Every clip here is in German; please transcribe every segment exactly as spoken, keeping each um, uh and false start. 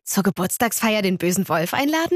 Zur Geburtstagsfeier den bösen Wolf einladen?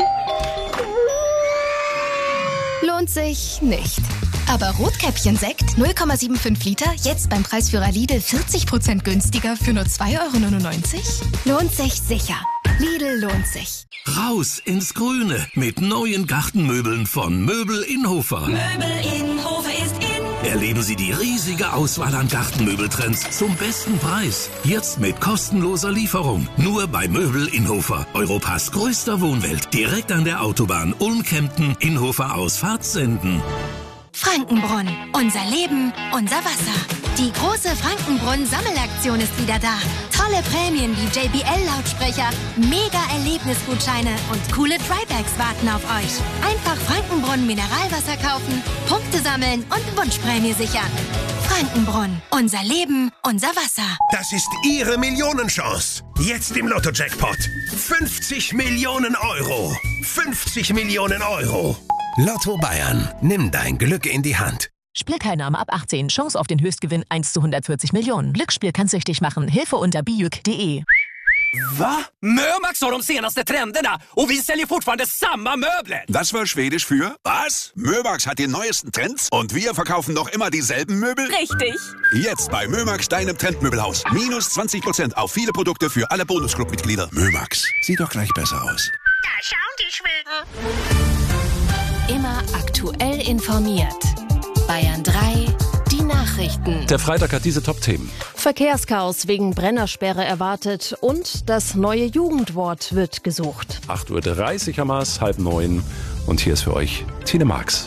Lohnt sich nicht. Aber Rotkäppchen-Sekt null Komma fünfundsiebzig Liter, jetzt beim Preisführer Lidl vierzig Prozent günstiger für nur zwei Euro neunundneunzig? Lohnt sich sicher. Lidl lohnt sich. Raus ins Grüne mit neuen Gartenmöbeln von Möbel Innhofer. Möbel Innhofer ist in. Erleben Sie die riesige Auswahl an Gartenmöbeltrends zum besten Preis. Jetzt mit kostenloser Lieferung. Nur bei Möbel Innhofer. Europas größter Wohnwelt. Direkt an der Autobahn Ulm-Kempten, Innhofer Ausfahrt Senden. Frankenbrunn. Unser Leben, unser Wasser. Die große Frankenbrunn-Sammelaktion ist wieder da. Tolle Prämien wie J B L-Lautsprecher, Mega-Erlebnisgutscheine und coole Trybags warten auf euch. Einfach Frankenbrunn Mineralwasser kaufen, Punkte sammeln und Wunschprämie sichern. Frankenbrunn. Unser Leben, unser Wasser. Das ist Ihre Millionenchance. Jetzt im Lotto-Jackpot. fünfzig Millionen Euro. fünfzig Millionen Euro. Lotto Bayern. Nimm dein Glück in die Hand. Spielteilnahme ab achtzehn. Chance auf den Höchstgewinn eins zu hundertvierzig Millionen. Glücksspiel kann süchtig machen. Hilfe unter bijuk punkt de. Va? Mömax har de senaste trenderna och vi säljer fortfarande samma möbler. Das war Schwedisch für was? Mömax hat die neuesten Trends und wir verkaufen noch immer dieselben Möbel? Richtig. Jetzt bei Mömax, deinem Trendmöbelhaus. Minus zwanzig Prozent auf viele Produkte für alle Bonusclub-Mitglieder. Mömax, sieht doch gleich besser aus. Da schauen die Schweden. Immer aktuell informiert. Bayern drei, die Nachrichten. Der Freitag hat diese Top-Themen. Verkehrschaos wegen Brennersperre erwartet und das neue Jugendwort wird gesucht. acht Uhr dreißig am Mars, halb neun. Und hier ist für euch Tine Marx.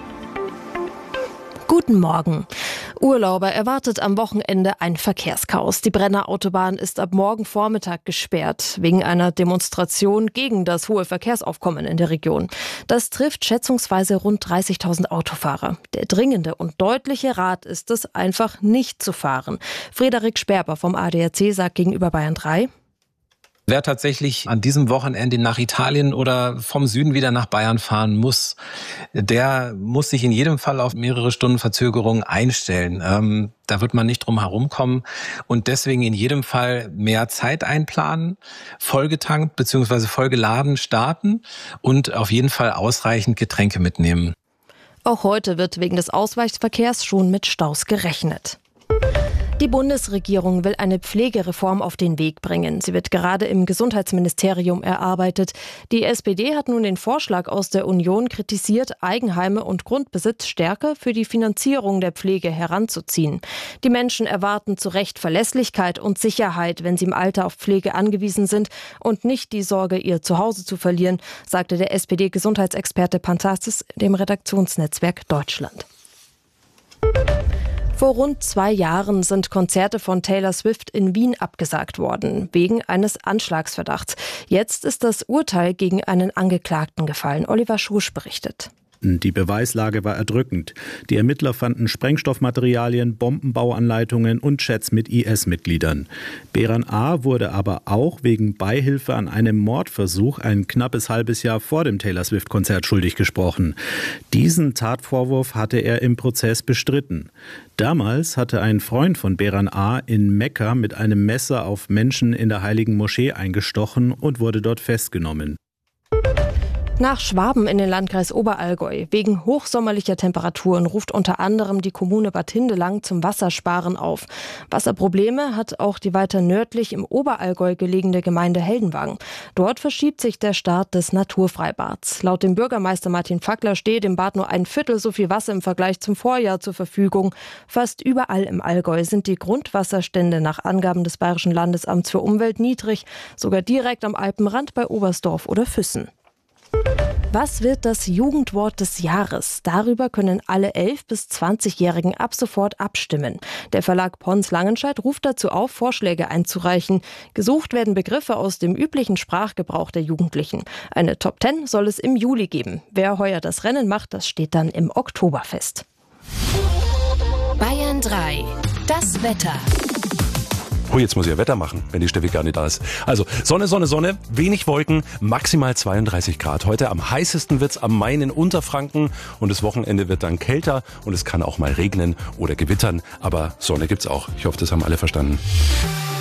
Guten Morgen. Urlauber erwartet am Wochenende ein Verkehrschaos. Die Brenner Autobahn ist ab morgen Vormittag gesperrt, wegen einer Demonstration gegen das hohe Verkehrsaufkommen in der Region. Das trifft schätzungsweise rund dreißigtausend Autofahrer. Der dringende und deutliche Rat ist es, einfach nicht zu fahren. Frederik Sperber vom A D A C sagt gegenüber Bayern drei: Wer tatsächlich an diesem Wochenende nach Italien oder vom Süden wieder nach Bayern fahren muss, der muss sich in jedem Fall auf mehrere Stunden Verzögerung einstellen. Ähm, da wird man nicht drum herumkommen und deswegen in jedem Fall mehr Zeit einplanen, vollgetankt bzw. vollgeladen starten und auf jeden Fall ausreichend Getränke mitnehmen. Auch heute wird wegen des Ausweichverkehrs schon mit Staus gerechnet. Die Bundesregierung will eine Pflegereform auf den Weg bringen. Sie wird gerade im Gesundheitsministerium erarbeitet. Die S P D hat nun den Vorschlag aus der Union kritisiert, Eigenheime und Grundbesitz stärker für die Finanzierung der Pflege heranzuziehen. Die Menschen erwarten zu Recht Verlässlichkeit und Sicherheit, wenn sie im Alter auf Pflege angewiesen sind und nicht die Sorge, ihr Zuhause zu verlieren, sagte der S P D-Gesundheitsexperte Pantastis dem Redaktionsnetzwerk Deutschland. Vor rund zwei Jahren sind Konzerte von Taylor Swift in Wien abgesagt worden, wegen eines Anschlagsverdachts. Jetzt ist das Urteil gegen einen Angeklagten gefallen. Oliver Schusch berichtet. Die Beweislage war erdrückend. Die Ermittler fanden Sprengstoffmaterialien, Bombenbauanleitungen und Chats mit I S-Mitgliedern. Beran A. wurde aber auch wegen Beihilfe an einem Mordversuch ein knappes halbes Jahr vor dem Taylor Swift-Konzert schuldig gesprochen. Diesen Tatvorwurf hatte er im Prozess bestritten. Damals hatte ein Freund von Beran A. in Mekka mit einem Messer auf Menschen in der Heiligen Moschee eingestochen und wurde dort festgenommen. Nach Schwaben in den Landkreis Oberallgäu. Wegen hochsommerlicher Temperaturen ruft unter anderem die Kommune Bad Hindelang zum Wassersparen auf. Wasserprobleme hat auch die weiter nördlich im Oberallgäu gelegene Gemeinde Heldenwang. Dort verschiebt sich der Start des Naturfreibads. Laut dem Bürgermeister Martin Fackler steht im Bad nur ein Viertel so viel Wasser im Vergleich zum Vorjahr zur Verfügung. Fast überall im Allgäu sind die Grundwasserstände nach Angaben des Bayerischen Landesamts für Umwelt niedrig, sogar direkt am Alpenrand bei Oberstdorf oder Füssen. Was wird das Jugendwort des Jahres? Darüber können alle elf- bis zwanzigjährigen ab sofort abstimmen. Der Verlag Pons Langenscheidt ruft dazu auf, Vorschläge einzureichen. Gesucht werden Begriffe aus dem üblichen Sprachgebrauch der Jugendlichen. Eine Top Ten soll es im Juli geben. Wer heuer das Rennen macht, das steht dann im Oktober fest. Bayern drei. Das Wetter. Oh, jetzt muss ich ja Wetter machen, wenn die Steffi gar nicht da ist. Also Sonne, Sonne, Sonne, wenig Wolken, maximal zweiunddreißig Grad. Heute am heißesten wird's am Main in Unterfranken und das Wochenende wird dann kälter und es kann auch mal regnen oder gewittern, aber Sonne gibt's auch. Ich hoffe, das haben alle verstanden.